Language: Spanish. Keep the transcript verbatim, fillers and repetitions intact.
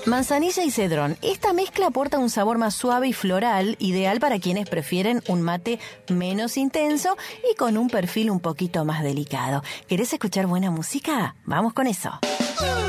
Manzanilla y cedrón. Esta mezcla aporta un sabor más suave y floral, ideal para quienes prefieren un mate menos intenso y con un perfil un poquito más delicado. ¿Querés escuchar buena música? Vamos con eso.